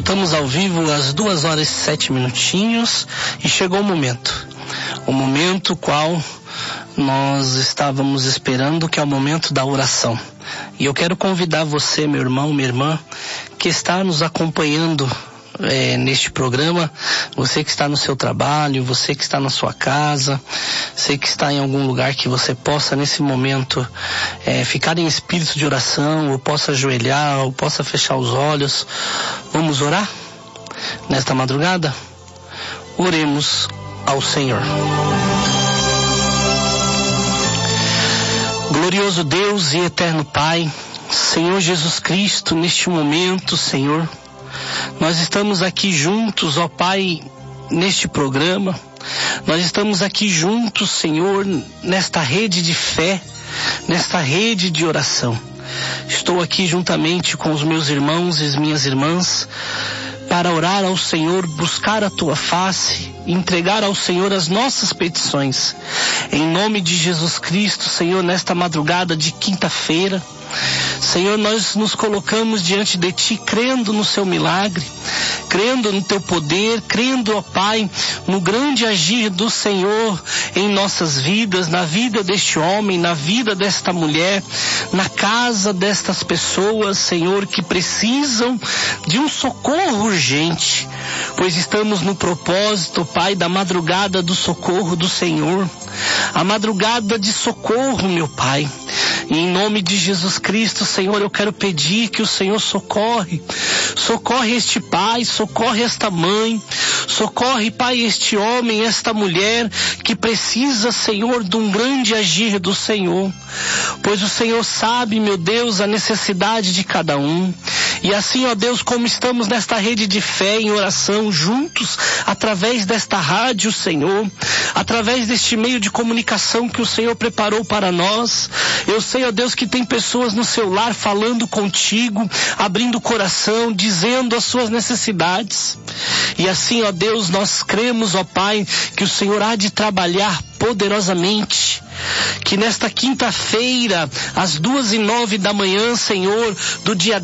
Estamos ao vivo às 2h07 e chegou o momento qual nós estávamos esperando, que é o momento da oração. E eu quero convidar você, meu irmão, minha irmã, que está nos acompanhando neste programa, você que está no seu trabalho, você que está na sua casa, você que está em algum lugar que você possa nesse momento ficar em espírito de oração, ou possa ajoelhar, ou possa fechar os olhos. Vamos orar nesta madrugada? Oremos ao Senhor. Glorioso Deus e eterno Pai, Senhor Jesus Cristo, neste momento, Senhor, nós estamos aqui juntos, ó Pai, neste programa. Nós estamos aqui juntos, Senhor, nesta rede de fé, nesta rede de oração. Estou aqui juntamente com os meus irmãos e as minhas irmãs para orar ao Senhor, buscar a Tua face, entregar ao Senhor as nossas petições. Em nome de Jesus Cristo, Senhor, nesta madrugada de quinta-feira, Senhor, nós nos colocamos diante de Ti, crendo no Seu milagre, crendo no Teu poder, crendo, ó Pai, no grande agir do Senhor em nossas vidas, na vida deste homem, na vida desta mulher, na casa destas pessoas, Senhor, que precisam de um socorro urgente, pois estamos no propósito, Pai, da madrugada do socorro do Senhor, a madrugada de socorro, meu Pai. E em nome de Jesus Cristo, Senhor, eu quero pedir que o Senhor socorre este pai, socorre esta mãe, socorre, Pai, este homem, esta mulher que precisa, Senhor, de um grande agir do Senhor, pois o Senhor sabe, meu Deus, a necessidade de cada um. E assim, ó Deus, como estamos nesta rede de fé em oração juntos, através desta rádio, Senhor, através deste meio de comunicação que o Senhor preparou para nós, eu sei, ó Deus, que tem pessoas no seu lar falando contigo, abrindo o coração, dizendo as suas necessidades. E assim, ó Deus, nós cremos, ó Pai, que o Senhor há de trabalhar poderosamente, que nesta quinta-feira, às 2h09 Senhor, do dia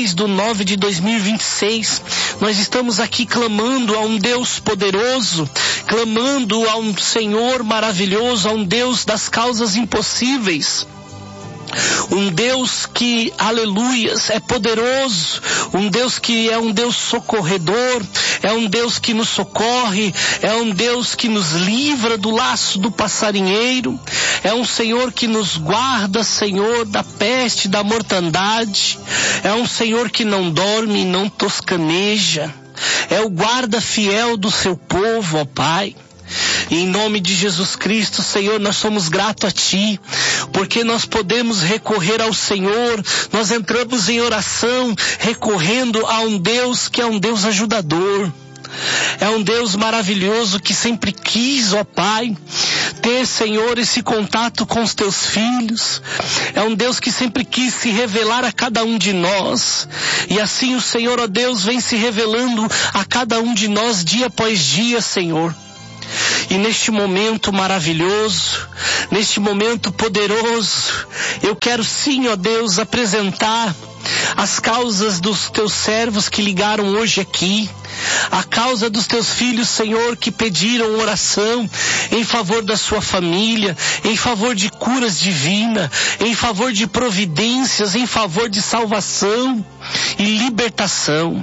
10/9/2026, nós estamos aqui clamando a um Deus poderoso, clamando a um Senhor maravilhoso, a um Deus das causas impossíveis. Um Deus que, aleluias, é poderoso, um Deus que é um Deus socorredor, é um Deus que nos socorre, é um Deus que nos livra do laço do passarinheiro, é um Senhor que nos guarda, Senhor, da peste, da mortandade, é um Senhor que não dorme e não toscaneja, é o guarda fiel do seu povo, ó Pai. E em nome de Jesus Cristo, Senhor, nós somos gratos a Ti, porque nós podemos recorrer ao Senhor, nós entramos em oração, recorrendo a um Deus que é um Deus ajudador. É um Deus maravilhoso que sempre quis, ó Pai, ter, Senhor, esse contato com os Teus filhos. É um Deus que sempre quis se revelar a cada um de nós. E assim o Senhor, ó Deus, vem se revelando a cada um de nós dia após dia, Senhor. E neste momento maravilhoso, neste momento poderoso, eu quero sim, ó Deus, apresentar as causas dos Teus servos que ligaram hoje aqui, a causa dos Teus filhos, Senhor, que pediram oração em favor da sua família, em favor de curas divinas, em favor de providências, em favor de salvação e libertação.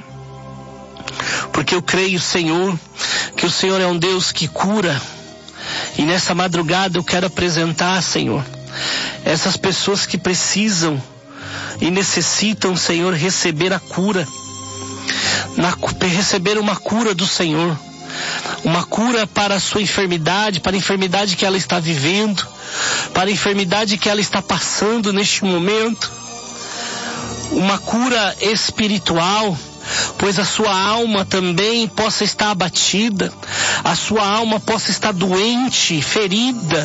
Porque eu creio, Senhor, que o Senhor é um Deus que cura. E nessa madrugada eu quero apresentar, Senhor, essas pessoas que precisam e necessitam, Senhor, receber a cura. Receber uma cura do Senhor. Uma cura para a sua enfermidade, para a enfermidade que ela está vivendo, para a enfermidade que ela está passando neste momento. Uma cura espiritual, pois a sua alma também possa estar abatida, a sua alma possa estar doente, ferida.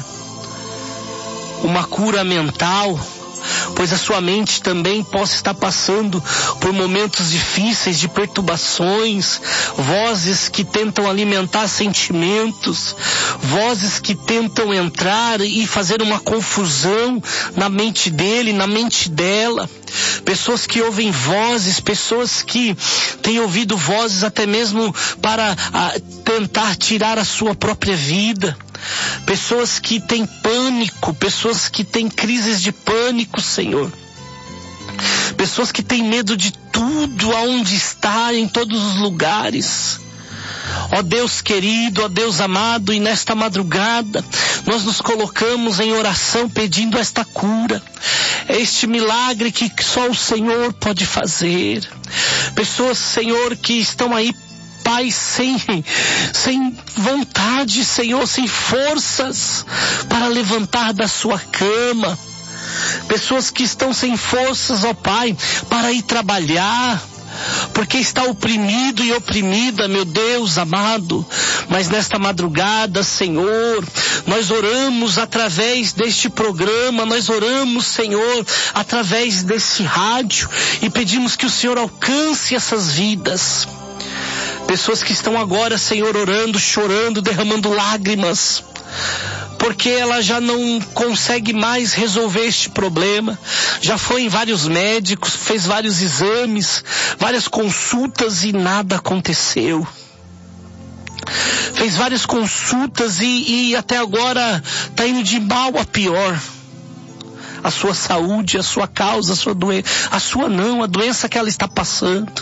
Uma cura mental, pois a sua mente também possa estar passando por momentos difíceis de perturbações, vozes que tentam alimentar sentimentos, vozes que tentam entrar e fazer uma confusão na mente dele, na mente dela. pessoas que ouvem vozes, pessoas que têm ouvido vozes até mesmo para tentar tirar a sua própria vida, pessoas que têm pânico, pessoas que têm crises de pânico, Senhor, pessoas que têm medo de tudo, aonde está, em todos os lugares. Ó Deus querido, ó Deus amado, e nesta madrugada nós nos colocamos em oração pedindo esta cura, este milagre que só o Senhor pode fazer. Pessoas, Senhor, que estão aí, Pai, sem vontade, Senhor, sem forças para levantar da sua cama. Pessoas que estão sem forças, ó Pai, para ir trabalhar, porque está oprimido e oprimida, meu Deus amado. Mas nesta madrugada, Senhor, nós oramos através deste programa, nós oramos, Senhor, através desse rádio, e pedimos que o Senhor alcance essas vidas. Pessoas que estão agora, Senhor, orando, chorando, derramando lágrimas, porque ela já não consegue mais resolver este problema. Já foi em vários médicos, fez vários exames, várias consultas e nada aconteceu. Fez várias consultas e até agora está indo de mal a pior. A sua saúde, a sua causa, a sua doença, a doença que ela está passando.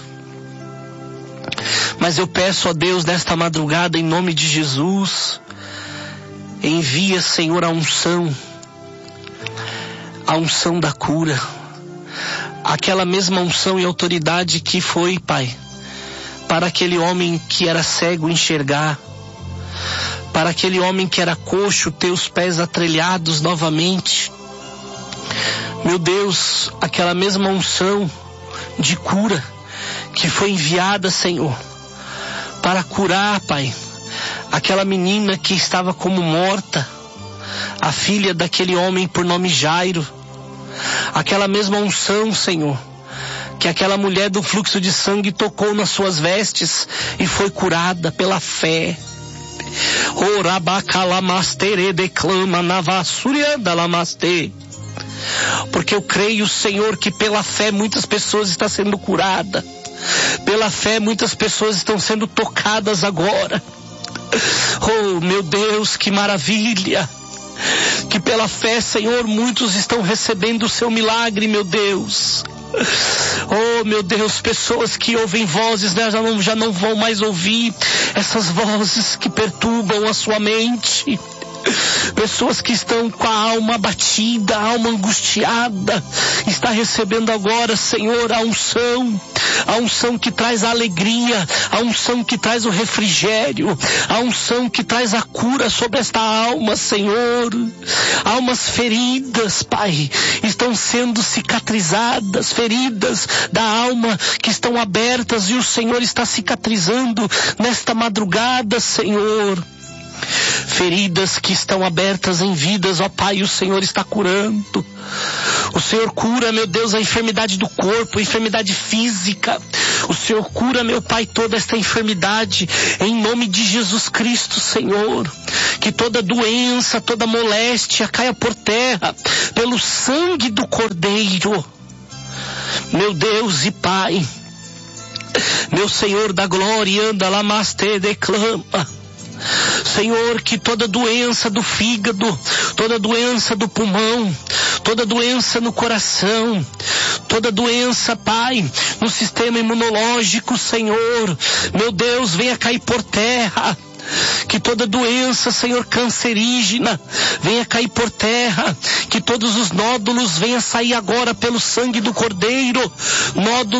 Mas eu peço a Deus nesta madrugada, em nome de Jesus, envia, Senhor, a unção da cura, aquela mesma unção e autoridade que foi, Pai, para aquele homem que era cego enxergar, para aquele homem que era coxo ter os pés atrilhados novamente. Meu Deus, aquela mesma unção de cura que foi enviada, Senhor, para curar, Pai, aquela menina que estava como morta, a filha daquele homem por nome Jairo. Aquela mesma unção, Senhor, que aquela mulher do fluxo de sangue tocou nas suas vestes e foi curada pela fé. Porque eu creio, Senhor, que pela fé muitas pessoas estão sendo curadas. Pela fé muitas pessoas estão sendo tocadas agora. Oh, meu Deus, que maravilha! Que pela fé, Senhor, muitos estão recebendo o seu milagre, meu Deus. Oh, meu Deus, pessoas que ouvem vozes, né, já não vão mais ouvir essas vozes que perturbam a sua mente. Pessoas que estão com a alma abatida, a alma angustiada, está recebendo agora, Senhor, a unção que traz a alegria, a unção que traz o refrigério, a unção que traz a cura sobre esta alma, Senhor. Almas feridas, Pai, estão sendo cicatrizadas, feridas da alma que estão abertas, e o Senhor está cicatrizando nesta madrugada, Senhor. Feridas que estão abertas em vidas, ó Pai, o Senhor está curando. O Senhor cura, meu Deus, a enfermidade do corpo, a enfermidade física. O Senhor cura, meu Pai, toda esta enfermidade, em nome de Jesus Cristo, Senhor. Que toda doença, toda moléstia caia por terra, pelo sangue do Cordeiro. Meu Deus e Pai, meu Senhor da glória, anda lá, mas te declama. Senhor, que toda doença do fígado, toda doença do pulmão, toda doença no coração, toda doença, Pai, no sistema imunológico, Senhor, meu Deus, venha cair por terra. Que toda doença, Senhor, cancerígena, venha cair por terra. Que todos os nódulos venham sair agora pelo sangue do Cordeiro. Nódulos